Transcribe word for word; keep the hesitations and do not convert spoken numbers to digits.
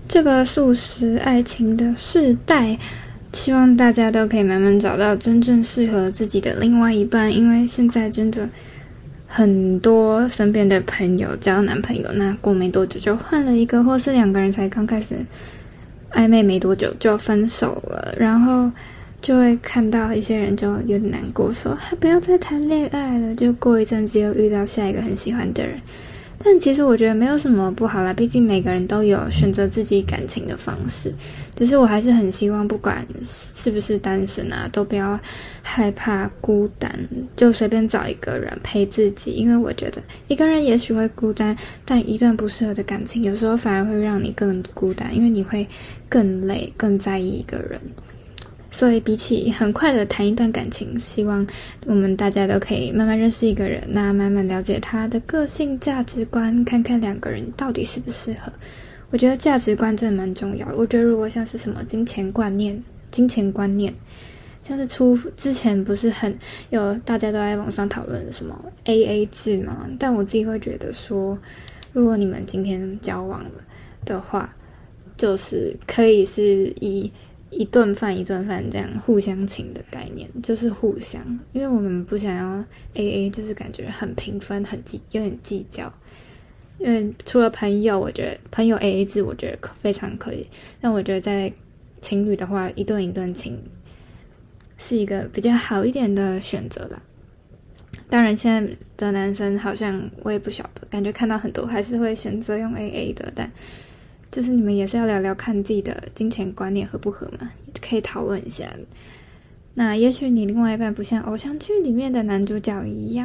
这个速食爱情的世代，希望大家都可以慢慢找到真正适合自己的另外一半，因为现在真的很多身边的朋友交男朋友，那过没多久就换了一个，或是两个人才刚开始暧昧没多久就分手了，然后就会看到一些人就有点难过，说不要再谈恋爱了，就过一阵子又遇到下一个很喜欢的人。但其实我觉得没有什么不好啦，毕竟每个人都有选择自己感情的方式，只是我还是很希望不管是不是单身啊，都不要害怕孤单，就随便找一个人陪自己，因为我觉得一个人也许会孤单，但一段不适合的感情有时候反而会让你更孤单，因为你会更累，更在意一个人。所以比起很快的谈一段感情，希望我们大家都可以慢慢认识一个人，那慢慢了解他的个性价值观，看看两个人到底适不适合。我觉得价值观真的蛮重要的，我觉得如果像是什么金钱观念金钱观念像是出之前不是很有大家都在网上讨论什么 A A 制嘛，但我自己会觉得说，如果你们今天交往了的话，就是可以是以一顿饭一顿饭这样互相请的概念，就是互相，因为我们不想要 A A， 就是感觉很平分，很计有点计较。因为除了朋友，我觉得朋友 A A 制我觉得非常可以，但我觉得在情侣的话，一顿一顿请是一个比较好一点的选择啦。当然现在的男生好像我也不晓得，感觉看到很多还是会选择用 A A 的，但就是你们也是要聊聊看自己的金钱观念合不合嘛，可以讨论一下。那也许你另外一半不像偶像剧里面的男主角一样，